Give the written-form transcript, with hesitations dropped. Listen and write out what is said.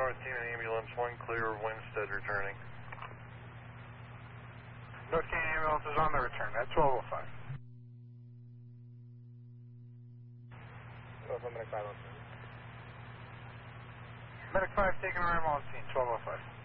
North Canyon Ambulance 1 clear, Winstead returning. North Canyon Ambulance is on the return, at 1205. Medic 5 taking arrival on scene, 1205.